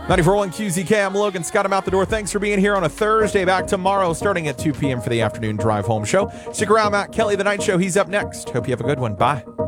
94.1 QZK, I'm Logan Scott. I'm out the door. Thanks for being here on a Thursday. Back tomorrow starting at 2 p.m. for the afternoon drive home show. Stick around, Matt Kelly, The Night Show. He's up next. Hope you have a good one. Bye.